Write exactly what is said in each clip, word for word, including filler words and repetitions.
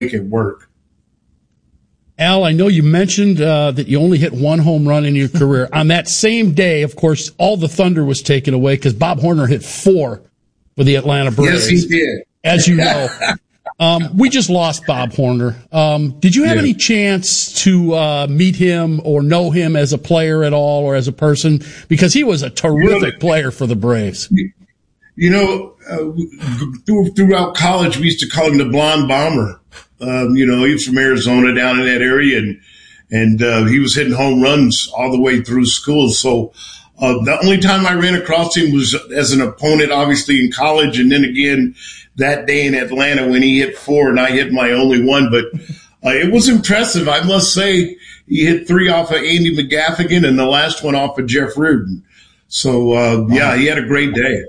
make it work. Al, I know you mentioned uh, that you only hit one home run in your career. On that same day, of course, all the thunder was taken away because Bob Horner hit four for the Atlanta Braves. Yes, he did. As you know. um, we just lost Bob Horner. Um, did you have yeah. any chance to uh, meet him or know him as a player at all or as a person? Because he was a terrific you know, player for the Braves. You know, uh, throughout college, we used to call him the Blonde Bomber. Um, you know, he's from Arizona down in that area, and and uh, he was hitting home runs all the way through school. So uh, the only time I ran across him was as an opponent, obviously in college, and then again that day in Atlanta when he hit four and I hit my only one. But uh, it was impressive, I must say. He hit three off of Andy McGaffigan and the last one off of Jeff Reardon. So, uh, yeah, he had a great day.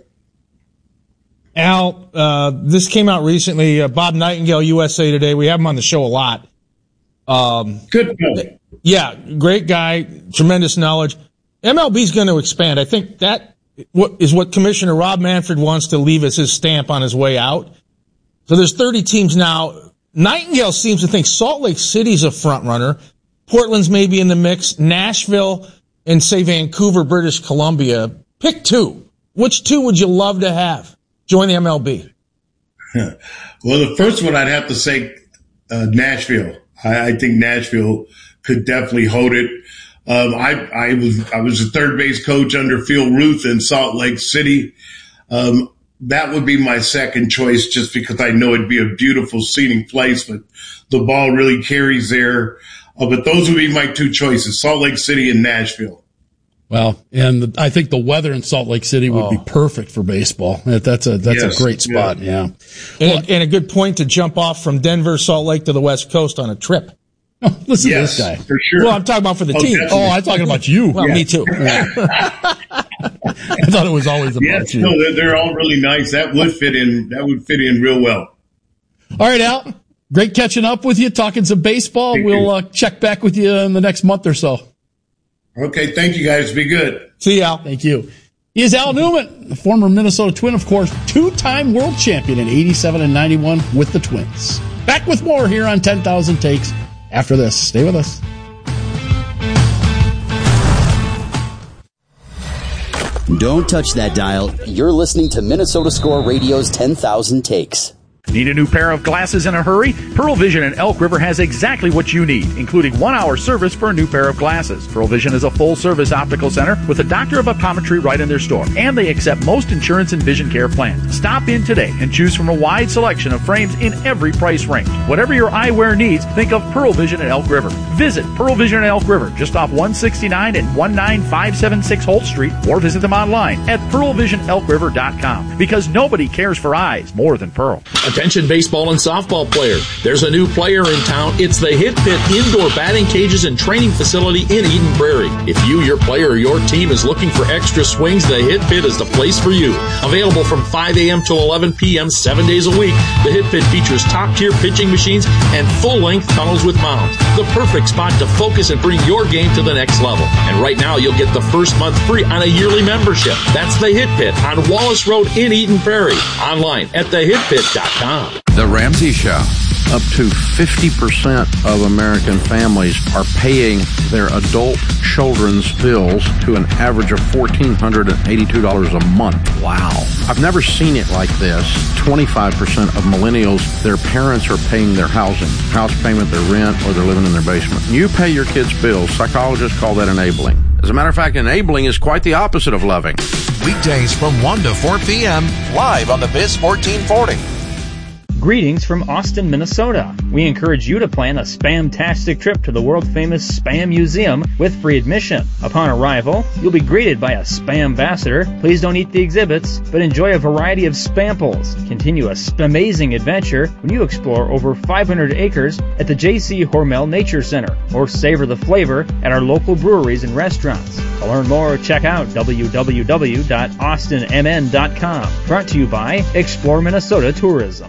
Al, uh, this came out recently. Uh, Bob Nightingale, U S A Today. We have him on the show a lot. Um, Good guy. Yeah, great guy, tremendous knowledge. M L B's going to expand. I think that is what Commissioner Rob Manfred wants to leave as his stamp on his way out. So there's thirty teams now. Nightingale seems to think Salt Lake City's a front runner. Portland's maybe in the mix. Nashville and, say, Vancouver, British Columbia. Pick two. Which two would you love to have join the M L B? Well, the first one I'd have to say uh, Nashville. I, I think Nashville could definitely hold it. Um, I, I was I was a third base coach under Phil Ruth in Salt Lake City. Um, that would be my second choice, just because I know it'd be a beautiful scenic place, but the ball really carries there. Uh, but those would be my two choices: Salt Lake City and Nashville. Well, and the, I think the weather in Salt Lake City would oh. be perfect for baseball. That's a that's yes, a great spot. Yeah, yeah. And, and a good point to jump off from Denver, Salt Lake to the West Coast on a trip. Oh, listen yes, to this guy. For sure. Well, I'm talking about for the oh, team. Definitely. Oh, I'm talking about you. Well, yeah. me too. I thought it was always about yes, you. No, they're, they're all really nice. That would fit in. That would fit in real well. All right, Al. Great catching up with you, talking some baseball. Thank we'll uh, check back with you in the next month or so. Okay, thank you, guys. Be good. See you, Al. Thank you. He is Al Newman, the former Minnesota Twin, of course, two-time world champion in eighty-seven and ninety-one with the Twins. Back with more here on ten thousand Takes after this. Stay with us. Don't touch that dial. You're listening to Minnesota Score Radio's ten thousand Takes. Need a new pair of glasses in a hurry? Pearl Vision in Elk River has exactly what you need, including one-hour service for a new pair of glasses. Pearl Vision is a full-service optical center with a doctor of optometry right in their store, and they accept most insurance and vision care plans. Stop in today and choose from a wide selection of frames in every price range. Whatever your eyewear needs, think of Pearl Vision in Elk River. Visit Pearl Vision in Elk River, just off one sixty-nine and one nine five seven six Holt Street, or visit them online at pearl vision elk river dot com, because nobody cares for eyes more than Pearl. Attention baseball and softball players. There's a new player in town. It's the Hit Pit Indoor Batting Cages and Training Facility in Eden Prairie. If you, your player, or your team is looking for extra swings, the Hit Pit is the place for you. Available from five a.m. to eleven p.m. seven days a week, the Hit Pit features top-tier pitching machines and full-length tunnels with mounds. The perfect spot to focus and bring your game to the next level. And right now, you'll get the first month free on a yearly membership. That's the Hit Pit on Wallace Road in Eden Prairie. Online at the hit pit dot com. The Ramsey Show. Up to fifty percent of American families are paying their adult children's bills to an average of one thousand four hundred eighty-two dollars a month. Wow. I've never seen it like this. twenty-five percent of millennials, their parents are paying their housing, house payment, their rent, or they're living in their basement. You pay your kids' bills. Psychologists call that enabling. As a matter of fact, enabling is quite the opposite of loving. Weekdays from one to four p.m. live on the Biz fourteen forty. Greetings from Austin, Minnesota. We encourage you to plan a spam-tastic trip to the world-famous Spam Museum with free admission. Upon arrival, you'll be greeted by a Spam ambassador. Please don't eat the exhibits, but enjoy a variety of spamples. Continue a spamazing adventure when you explore over five hundred acres at the J C Hormel Nature Center, or savor the flavor at our local breweries and restaurants. To learn more, check out w w w dot austin m n dot com. Brought to you by Explore Minnesota Tourism. Make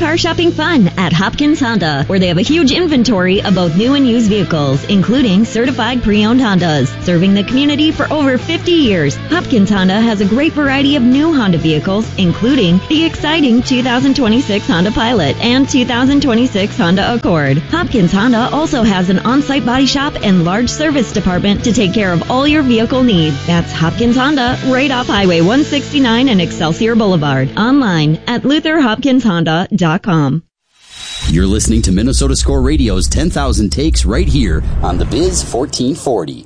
car shopping fun at Hopkins Honda, where they have a huge inventory of both new and used vehicles, including certified pre-owned Hondas. Serving the community for over fifty years, Hopkins Honda has a great variety of new Honda vehicles, including the exciting two thousand twenty-six Honda Pilot and two thousand twenty-six Honda Accord. Hopkins Honda also has an on-site body shop and large service department to take care of all your vehicle needs. That's Hopkins Honda, right off Highway one sixty-nine and Excelsior Boulevard. Online at luther hopkins honda dot com. You're listening to Minnesota Score Radio's ten thousand Takes right here on the Biz fourteen forty.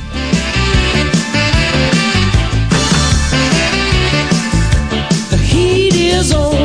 The heat is on.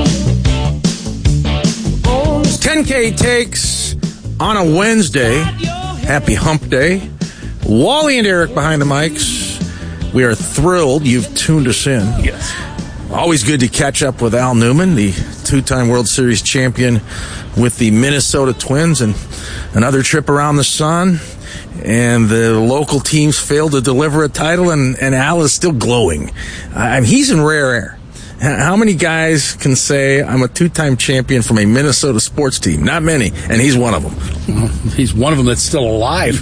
ten K Takes on a Wednesday. Happy Hump Day. Wally and Eric behind the mics. We are thrilled you've tuned us in. Yes. Always good to catch up with Al Newman, the two-time World Series champion with the Minnesota Twins, and another trip around the sun. And the local teams failed to deliver a title, and, and Al is still glowing. I mean, he's in rare air. How many guys can say, I'm a two-time champion from a Minnesota sports team? Not many, and he's one of them. Well, he's one of them that's still alive.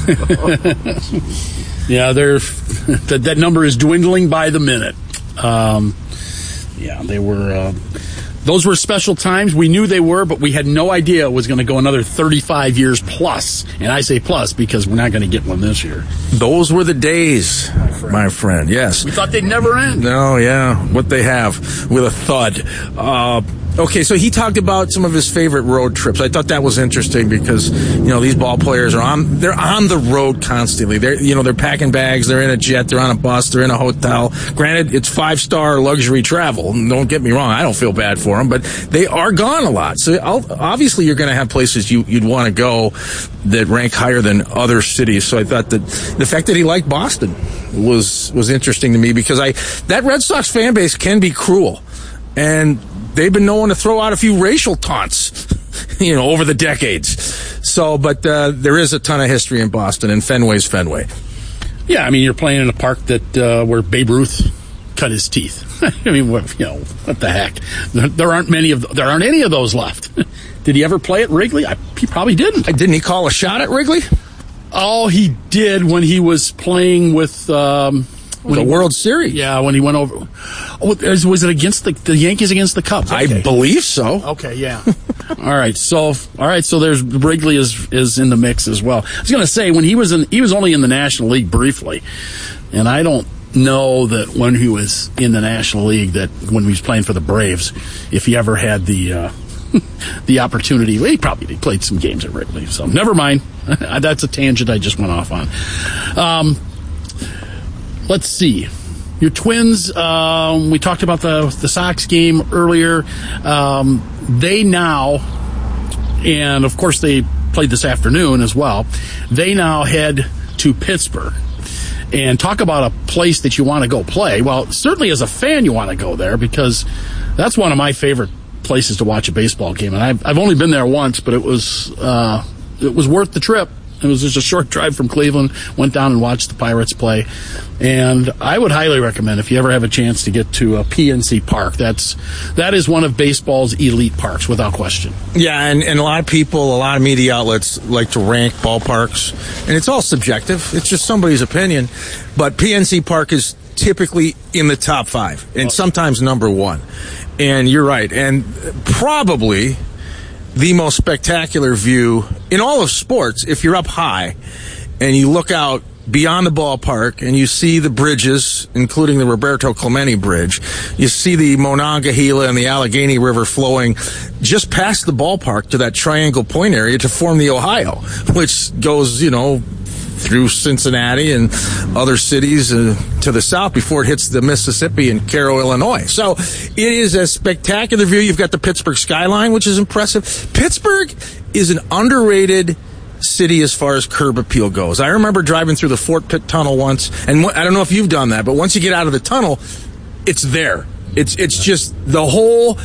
Yeah, they're, that, that number is dwindling by the minute. Um, yeah, they were... Uh, those were special times. We knew they were, but we had no idea it was going to go another thirty-five years plus. And I say plus because we're not going to get one this year. Those were the days, my friend. My friend. Yes. We thought they'd never end. No, yeah. What they have with a thud. Uh, okay, so he talked about some of his favorite road trips. I thought that was interesting because, you know, these ball players are on, they're on the road constantly. They're, you know, they're packing bags, they're in a jet, they're on a bus, they're in a hotel. Granted, it's five-star luxury travel. Don't get me wrong. I don't feel bad for them, but they are gone a lot. So I'll, obviously you're going to have places you, you'd want to go that rank higher than other cities. So I thought that the fact that he liked Boston was, was interesting to me because I, that Red Sox fan base can be cruel. And they've been known to throw out a few racial taunts, you know, over the decades. So, but uh, there is a ton of history in Boston, and Fenway's Fenway. Yeah, I mean, you're playing in a park that uh, where Babe Ruth cut his teeth. I mean, what, you know, what the heck? There aren't many of there aren't any of those left. Did he ever play at Wrigley? I, he probably didn't. Didn't he call a shot at Wrigley? Oh, he did when he was playing with. Um, The he, World Series. Yeah, when he went over. Oh, was it against the, the Yankees against the Cubs? Okay. I believe so. Okay, yeah. all right, so all right, so there's Wrigley is is in the mix as well. I was going to say when he was in, he was only in the National League briefly, and I don't know that when he was in the National League that when he was playing for the Braves, if he ever had the uh, the opportunity. Well, he probably played some games at Wrigley. So never mind. That's a tangent I just went off on. Um. Let's see. Your Twins, um, we talked about the the Sox game earlier. Um, they now, and of course they played this afternoon as well, they now head to Pittsburgh. And talk about a place that you want to go play. Well, certainly as a fan you want to go there because that's one of my favorite places to watch a baseball game. And I've, I've only been there once, but it was uh, it was worth the trip. It was just a short drive from Cleveland. Went down and watched the Pirates play. And I would highly recommend if you ever have a chance to get to a P N C Park. That's, that is one of baseball's elite parks, without question. Yeah, and, and a lot of people, a lot of media outlets like to rank ballparks. And it's all subjective. It's just somebody's opinion. But P N C Park is typically in the top five, and sometimes number one. And you're right. And probably the most spectacular view in all of sports, if you're up high and you look out beyond the ballpark and you see the bridges, including the Roberto Clemente Bridge, you see the Monongahela and the Allegheny River flowing just past the ballpark to that Triangle Point area to form the Ohio, which goes, you know, through Cincinnati and other cities uh, to the south before it hits the Mississippi and Cairo, Illinois. So it is a spectacular view. You've got the Pittsburgh skyline, which is impressive. Pittsburgh is an underrated city as far as curb appeal goes. I remember driving through the Fort Pitt Tunnel once, and I don't know if you've done that, but once you get out of the tunnel, it's there. It's it's just the whole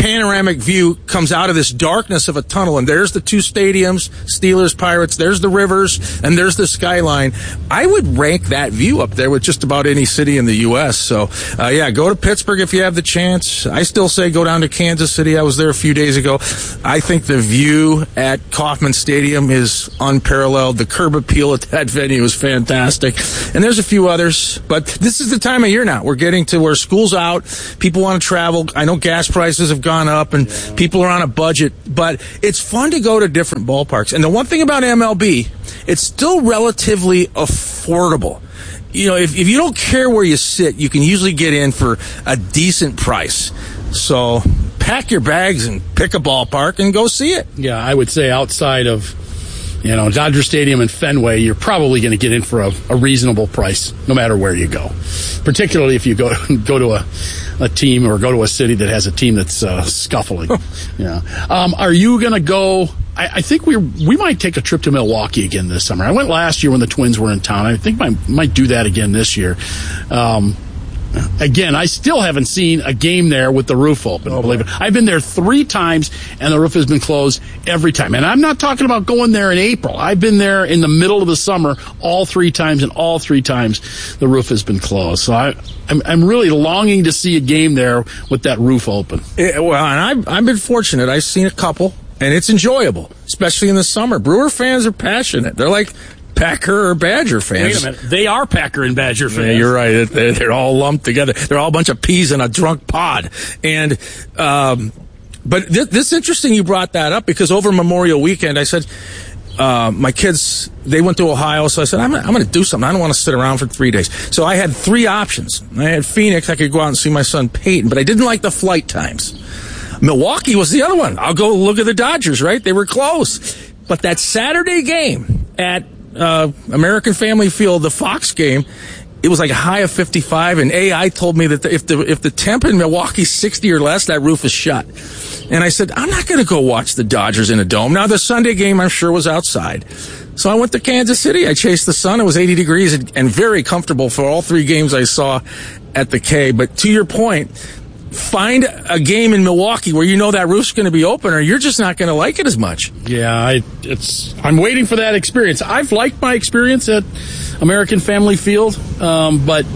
panoramic view comes out of this darkness of a tunnel, and there's the two stadiums, Steelers, Pirates, there's the rivers, and there's the skyline. I would rank that view up there with just about any city in the U S. So, uh, yeah, go to Pittsburgh if you have the chance. I still say go down to Kansas City. I was there a few days ago. I think the view at Kauffman Stadium is unparalleled. The curb appeal at that venue is fantastic. And there's a few others, but this is the time of year now. We're getting to where school's out. People want to travel. I know gas prices have gone up and people are on a budget, but it's fun to go to different ballparks. And the one thing about M L B, it's still relatively affordable. You know, if, if you don't care where you sit, you can usually get in for a decent price. So pack your bags and pick a ballpark and go see it. Yeah, I would say outside of, you know, Dodger Stadium and Fenway, you're probably going to get in for a, a reasonable price, no matter where you go. Particularly if you go go to a, a team or go to a city that has a team that's uh, scuffling. Yeah. Um, are you going to go? I, I think we we might take a trip to Milwaukee again this summer. I went last year when the Twins were in town. I think I might do that again this year. Um, Again, I still haven't seen a game there with the roof open. Oh, believe it. I've been there three times, and the roof has been closed every time. And I'm not talking about going there in April. I've been there in the middle of the summer all three times, and all three times the roof has been closed. So I, I'm, I'm really longing to see a game there with that roof open. It, well, and I've, I've been fortunate. I've seen a couple, and it's enjoyable, especially in the summer. Brewer fans are passionate. They're like Packer or Badger fans. Wait a minute. They are Packer and Badger fans. Yeah, you're right. They're, they're all lumped together. They're all a bunch of peas in a drunk pod. And, um, but th- this is interesting you brought that up because over Memorial Weekend, I said, uh, my kids, they went to Ohio. So I said, I'm, I'm going to do something. I don't want to sit around for three days. So I had three options. I had Phoenix. I could go out and see my son Peyton, but I didn't like the flight times. Milwaukee was the other one. I'll go look at the Dodgers, right? They were close. But that Saturday game at Uh, American Family Field, the Fox game, it was like a high of fifty-five, and A I told me that the, if the if the temp in Milwaukee's sixty or less, that roof is shut. And I said, I'm not going to go watch the Dodgers in a dome. Now, the Sunday game, I'm sure, was outside. So I went to Kansas City. I chased the sun. It was eighty degrees and, and very comfortable for all three games I saw at the K. But to your point, find a game in Milwaukee where you know that roof's going to be open, or you're just not going to like it as much. Yeah, I, it's. I'm waiting for that experience. I've liked my experience at American Family Field, um, but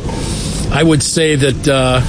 I would say that uh,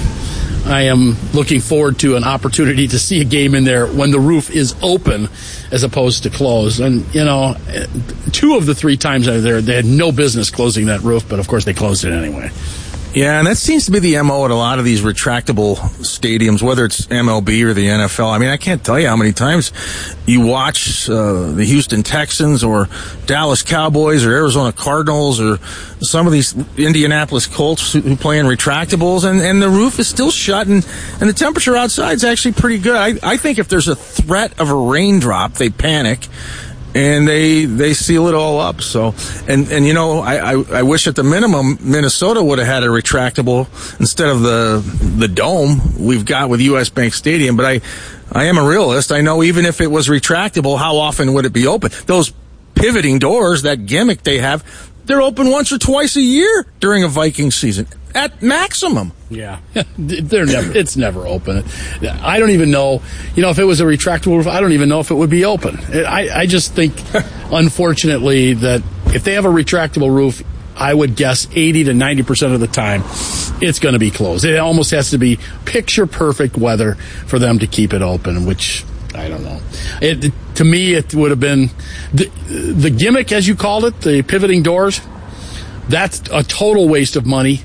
I am looking forward to an opportunity to see a game in there when the roof is open as opposed to closed. And, you know, two of the three times I was there, they had no business closing that roof, but of course they closed it anyway. Yeah, and that seems to be the M O at a lot of these retractable stadiums, whether it's M L B or the N F L. I mean, I can't tell you how many times you watch uh, the Houston Texans or Dallas Cowboys or Arizona Cardinals or some of these Indianapolis Colts who, who play in retractables, and, and the roof is still shut, and, and the temperature outside is actually pretty good. I, I think if there's a threat of a raindrop, they panic. And they they seal it all up. So, and and you know, I, I, I wish at the minimum Minnesota would have had a retractable instead of the the dome we've got with U S Bank Stadium. But I I am a realist. I know even if it was retractable, how often would it be open? Those pivoting doors, that gimmick they have, they're open once or twice a year during a Viking season at maximum. Yeah, they're never. It's never open. I don't even know. You know, if it was a retractable roof, I don't even know if it would be open. I, I just think, unfortunately, that if they have a retractable roof, I would guess eighty to ninety percent of the time, it's going to be closed. It almost has to be picture perfect weather for them to keep it open, which I don't know. It to me, it would have been the, the gimmick, as you called it, the pivoting doors. That's a total waste of money.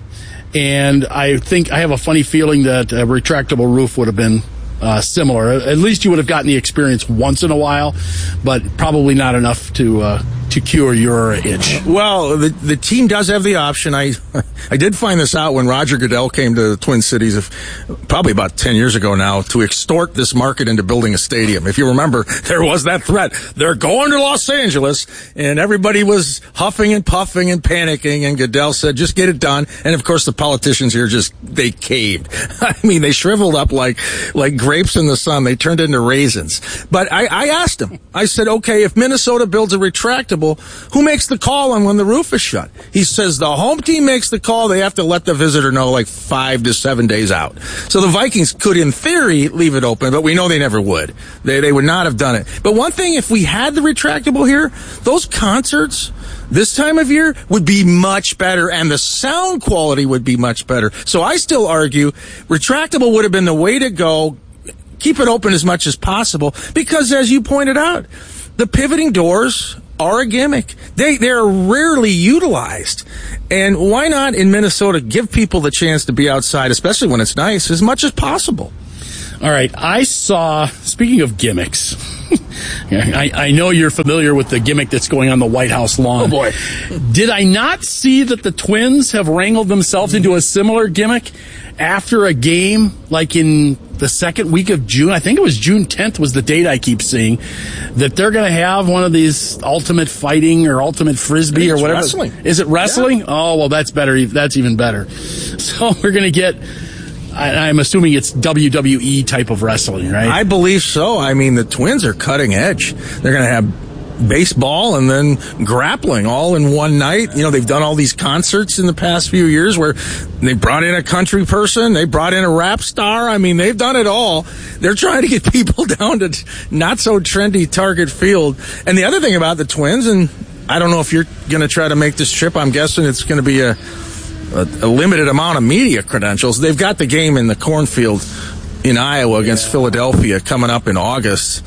And I think I have a funny feeling that a retractable roof would have been uh, similar. At least you would have gotten the experience once in a while, but probably not enough to uh, to cure your itch. Well, the the team does have the option. I I did find this out when Roger Goodell came to the Twin Cities, if, probably about ten years ago now, to extort this market into building a stadium. If you remember, there was that threat. They're going to Los Angeles, and everybody was huffing and puffing and panicking, and Goodell said, just get it done. And, of course, the politicians here just, they caved. I mean, they shriveled up like like grapes in the sun. They turned into raisins. But I, I asked him. I said, okay, if Minnesota builds a retractable, retractable, who makes the call on when the roof is shut? He says the home team makes the call. They have to let the visitor know like five to seven days out. So the Vikings could, in theory, leave it open, but we know they never would. They, they would not have done it. But one thing, if we had the retractable here, those concerts this time of year would be much better, and the sound quality would be much better. So I still argue retractable would have been the way to go. Keep it open as much as possible, because as you pointed out, the pivoting doors are a gimmick. They, they're rarely utilized. And why not in Minnesota give people the chance to be outside, especially when it's nice, as much as possible? All right. I saw, speaking of gimmicks, I, I know you're familiar with the gimmick that's going on the White House lawn. Oh, boy. Did I not see that the Twins have wrangled themselves into a similar gimmick after a game, like in the second week of June? I think it was June tenth was the date I keep seeing, that they're going to have one of these ultimate fighting or ultimate frisbee or whatever. Wrestling. Is it wrestling? Yeah. Oh, well, that's better. That's even better. So we're going to get, I, I'm assuming it's W W E type of wrestling, right? I believe so. I mean, the Twins are cutting edge. They're going to have baseball and then grappling all in one night. You know, they've done all these concerts in the past few years where they brought in a country person, they brought in a rap star. I mean, they've done it all. They're trying to get people down to not so trendy Target Field. And the other thing about the Twins, and I don't know if you're going to try to make this trip, I'm guessing it's going to be a, a, a limited amount of media credentials. They've got the game in the cornfield in Iowa against Philadelphia coming up in August.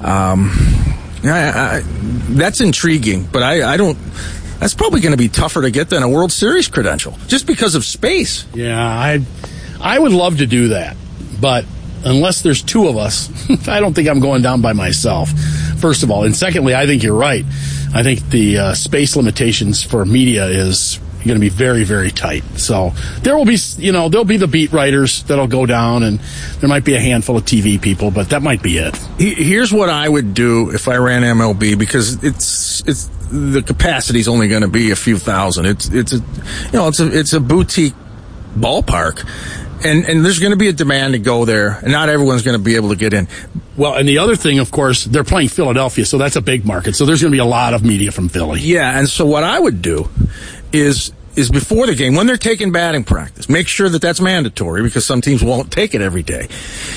Um, I, I, that's intriguing, but I, I don't. That's probably going to be tougher to get than a World Series credential, just because of space. Yeah, I, I would love to do that, but unless there's two of us, I don't think I'm going down by myself. First of all, and secondly, I think you're right. I think the uh, space limitations for media is going to be very, very tight. So there will be, you know, there'll be the beat writers that'll go down, and there might be a handful of T V people, but that might be it. Here's what I would do if I ran M L B, because it's it's the capacity is only going to be a few thousand. It's it's a you know it's a it's a boutique ballpark. And and there's going to be a demand to go there, and not everyone's going to be able to get in. Well, and the other thing, of course, they're playing Philadelphia, so that's a big market. So there's going to be a lot of media from Philly. Yeah, and so what I would do is is before the game, when they're taking batting practice, make sure that that's mandatory, because some teams won't take it every day,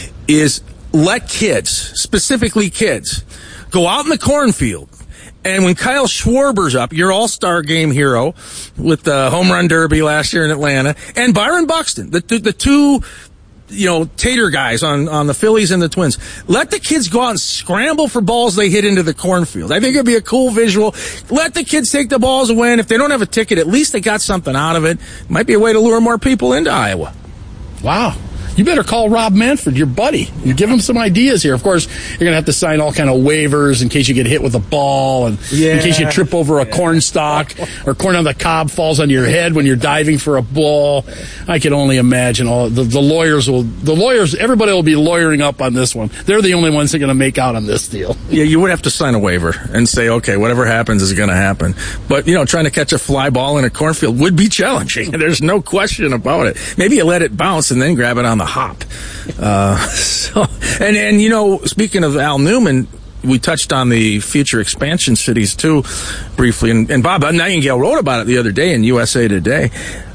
is let kids, specifically kids, go out in the cornfield. And when Kyle Schwarber's up, your all-star game hero with the home run derby last year in Atlanta, and Byron Buxton, the, the, the two, you know, tater guys on, on the Phillies and the Twins, let the kids go out and scramble for balls they hit into the cornfield. I think it'd be a cool visual. Let the kids take the balls away, and if they don't have a ticket, at least they got something out of it. Might be a way to lure more people into Iowa. Wow. You better call Rob Manfred, your buddy, and give him some ideas here. Of course, you're going to have to sign all kind of waivers in case you get hit with a ball, and yeah. in case you trip over a corn stalk, or corn on the cob falls on your head when you're diving for a ball. I can only imagine all the, the lawyers will, the lawyers, everybody will be lawyering up on this one. They're the only ones that are going to make out on this deal. Yeah, you would have to sign a waiver and say, okay, whatever happens is going to happen. But, you know, trying to catch a fly ball in a cornfield would be challenging. There's no question about it. Maybe you let it bounce and then grab it on the hop. Uh, so, and, and, you know, speaking of Al Newman, we touched on the future expansion cities, too, briefly. And, and Bob Nightingale wrote about it the other day in U S A Today.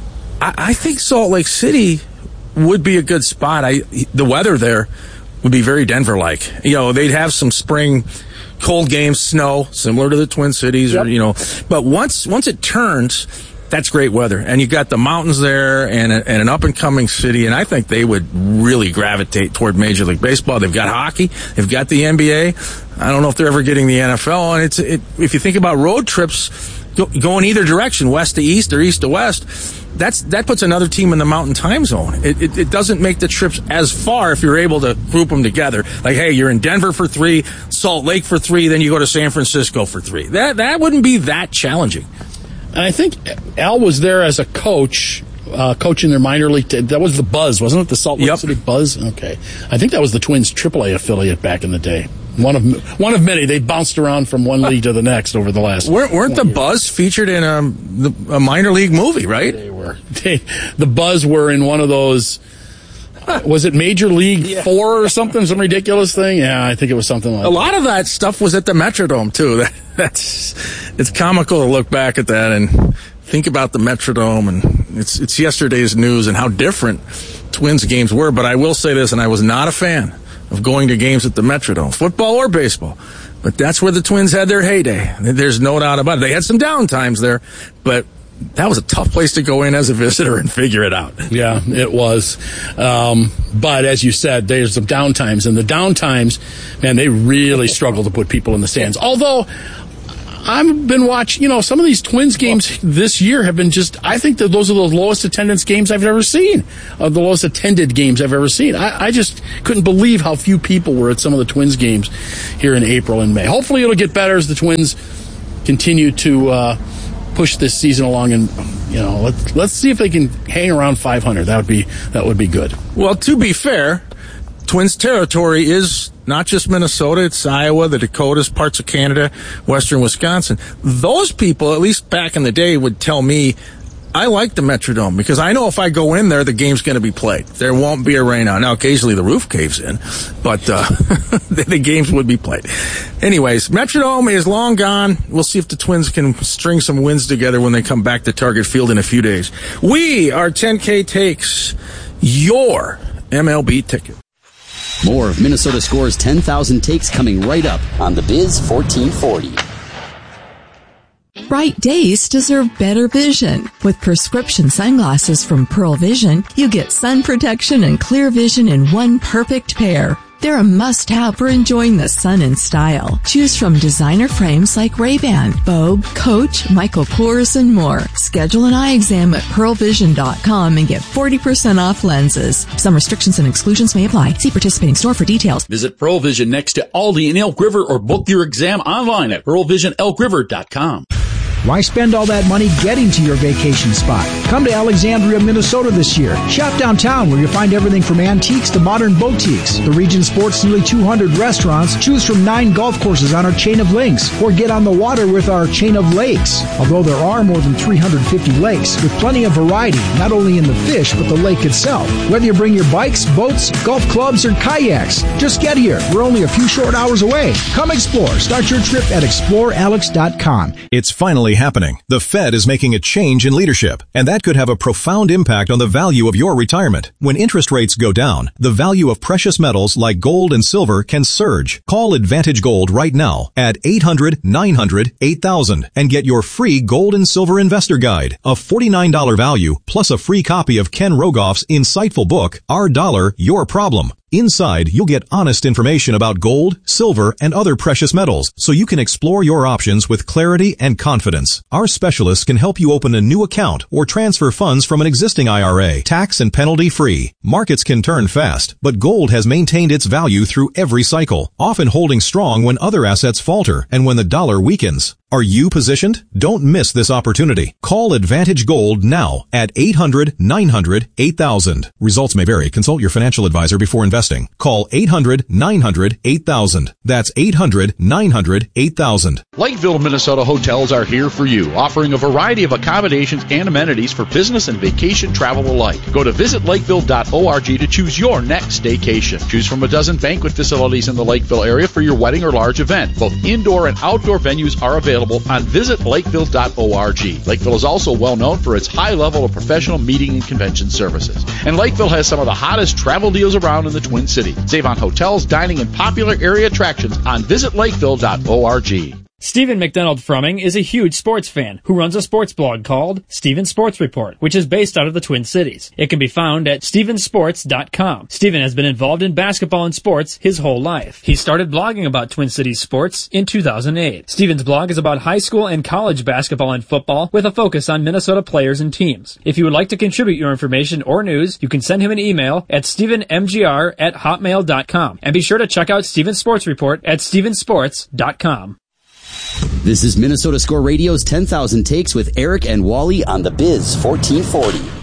I, I think Salt Lake City would be a good spot. I, the weather there would be very Denver-like. You know, they'd have some spring cold games, snow, similar to the Twin Cities, yep. or, you know. But once once it turns, that's great weather. And you've got the mountains there and, a, and an up-and-coming city, and I think they would really gravitate toward Major League Baseball. They've got hockey. They've got the N B A. I don't know if they're ever getting the N F L. And it's it, if you think about road trips go, going either direction, west to east or east to west, that's that puts another team in the Mountain Time Zone. It, it, it doesn't make the trips as far if you're able to group them together. Like, hey, you're in Denver for three, Salt Lake for three, then you go to San Francisco for three. That that wouldn't be that challenging. And I think Al was there as a coach, uh, coaching their minor league. T- that was the Buzz, wasn't it? The Salt Lake yep. City Buzz? Okay. I think that was the Twins' triple A affiliate back in the day. One of one of many. They bounced around from one league to the next over the last. Weren't, weren't the years. Buzz featured in a, a minor league movie, right? They were. They, the Buzz were in one of those. Was it Major League yeah. Four or something? Some ridiculous thing? Yeah, I think it was something like a that. A lot of that stuff was at the Metrodome, too. That, that's It's comical to look back at that and think about the Metrodome, and it's it's yesterday's news and how different Twins games were. But I will say this, and I was not a fan of going to games at the Metrodome, football or baseball. But that's where the Twins had their heyday. There's no doubt about it. They had some down times there, but that was a tough place to go in as a visitor and figure it out. Yeah, it was. Um, but as you said, there's some down times, and the down times, man, they really struggle to put people in the stands. Although I've been watching, you know, some of these Twins games this year have been just, I think that those are the lowest attendance games I've ever seen, uh, the lowest attended games I've ever seen. I, I just couldn't believe how few people were at some of the Twins games here in April and May. Hopefully it'll get better as the Twins continue to uh, push this season along, and you know, let's let's see if they can hang around five hundred. That would be that would be good. Well, to be fair, Twins territory is not just Minnesota, it's Iowa, the Dakotas, parts of Canada, western Wisconsin. Those people, at least back in the day, would tell me, I like the Metrodome because I know if I go in there, the game's going to be played. There won't be a rainout. Now, occasionally the roof caves in, but uh, the, the games would be played. Anyways, Metrodome is long gone. We'll see if the Twins can string some wins together when they come back to Target Field in a few days. We are ten K Takes, your M L B ticket. More of Minnesota Score's ten thousand Takes coming right up on the Biz fourteen forty. Bright days deserve better vision. With prescription sunglasses from Pearl Vision, you get sun protection and clear vision in one perfect pair. They're a must-have for enjoying the sun in style. Choose from designer frames like Ray-Ban, Vogue, Coach, Michael Kors, and more. Schedule an eye exam at pearl vision dot com and get forty percent off lenses. Some restrictions and exclusions may apply. See participating store for details. Visit Pearl Vision next to Aldi in Elk River or book your exam online at pearl vision elk river dot com. Why spend all that money getting to your vacation spot? Come to Alexandria, Minnesota this year. Shop downtown where you'll find everything from antiques to modern boutiques. The region sports nearly two hundred restaurants. Choose from nine golf courses on our chain of links, or get on the water with our chain of lakes. Although there are more than three hundred fifty lakes, with plenty of variety, not only in the fish, but the lake itself. Whether you bring your bikes, boats, golf clubs, or kayaks, just get here. We're only a few short hours away. Come explore. Start your trip at explore alex dot com. It's finally happening. The Fed is making a change in leadership, and that could have a profound impact on the value of your retirement. When interest rates go down, the value of precious metals like gold and silver can surge. Call Advantage Gold right now at eight hundred, nine hundred, eight thousand and get your free gold and silver investor guide, a forty-nine dollars value, plus a free copy of Ken Rogoff's insightful book, Our Dollar, Your Problem. Inside, you'll get honest information about gold, silver, and other precious metals, so you can explore your options with clarity and confidence. Our specialists can help you open a new account or transfer funds from an existing I R A, tax and penalty free. Markets can turn fast, but gold has maintained its value through every cycle, often holding strong when other assets falter and when the dollar weakens. Are you positioned? Don't miss this opportunity. Call Advantage Gold now at eight hundred, nine hundred, eight thousand. Results may vary. Consult your financial advisor before investing. Call eight hundred, nine hundred, eight thousand. That's eight hundred, nine hundred, eight thousand. Lakeville, Minnesota hotels are here for you, offering a variety of accommodations and amenities for business and vacation travel alike. Go to visit lakeville dot org to choose your next staycation. Choose from a dozen banquet facilities in the Lakeville area for your wedding or large event. Both indoor and outdoor venues are available on visit lakeville dot org. Lakeville is also well known for its high level of professional meeting and convention services. And Lakeville has some of the hottest travel deals around in the Twin Cities. Save on hotels, dining, and popular area attractions on visit lakeville dot org. Stephen McDonald Frumming is a huge sports fan who runs a sports blog called Stephen Sports Report, which is based out of the Twin Cities. It can be found at stephen sports dot com. Stephen has been involved in basketball and sports his whole life. He started blogging about Twin Cities sports in two thousand eight. Stephen's blog is about high school and college basketball and football with a focus on Minnesota players and teams. If you would like to contribute your information or news, you can send him an email at stephen m g r at hotmail dot com. And be sure to check out Stephen Sports Report at stephen sports dot com. This is Minnesota Score Radio's ten thousand Takes with Eric and Wally on the Biz fourteen forty.